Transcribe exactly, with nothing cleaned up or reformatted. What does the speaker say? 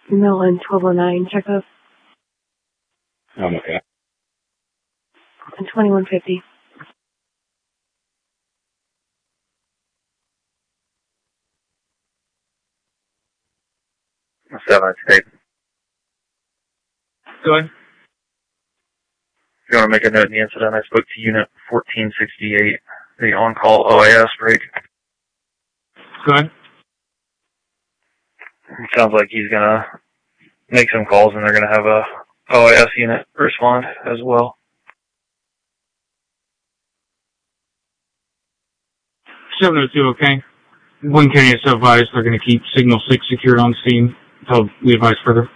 Millen, twelve oh nine, check up. I'm okay. And twenty-one fifty. Seven State. Go ahead. If you want to make a note in the incident, I spoke to Unit fourteen sixty-eight, the on-call O I S break. Go ahead. It sounds like he's going to make some calls and they're going to have a O I S unit respond as well. seven oh two, okay. Wayne County has advised they're going to keep Signal six secured on scene until we advise further.